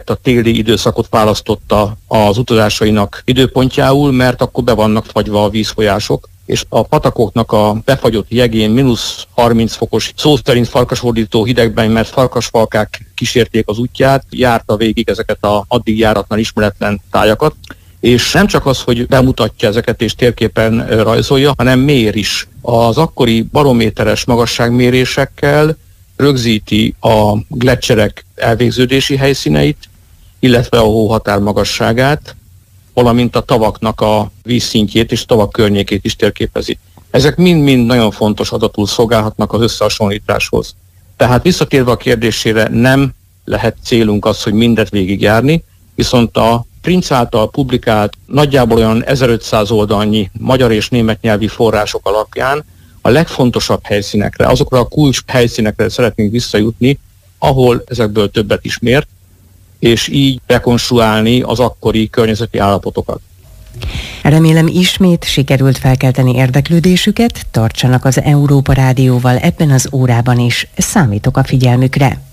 azért a téli időszakot választotta az utazásainak időpontjául, mert akkor be vannak fagyva a vízfolyások, és a patakoknak a befagyott jegén -30 fokos, szó szerint farkasfordító hidegben, mert farkasfalkák kísérték az útját, járta végig ezeket a addig járatlan ismeretlen tájakat, és nem csak az, hogy bemutatja ezeket és térképen rajzolja, hanem mér is. Az akkori barométeres magasságmérésekkel rögzíti a gleccserek elvégződési helyszíneit, illetve a hóhatár magasságát, valamint a tavaknak a vízszintjét és tavak környékét is térképezi. Ezek mind-mind nagyon fontos adatul szolgálhatnak az összehasonlításhoz. Tehát visszatérve a kérdésére, nem lehet célunk az, hogy mindet végigjárni, viszont a Princ által publikált nagyjából olyan 1500 oldalnyi magyar és német nyelvi források alapján a legfontosabb helyszínekre, azokra a kulcs helyszínekre szeretnénk visszajutni, ahol ezekből többet is mért, és így rekonstruálni az akkori környezeti állapotokat. Remélem ismét sikerült felkelteni érdeklődésüket, tartsanak az Európa Rádióval ebben az órában is, számítok a figyelmükre.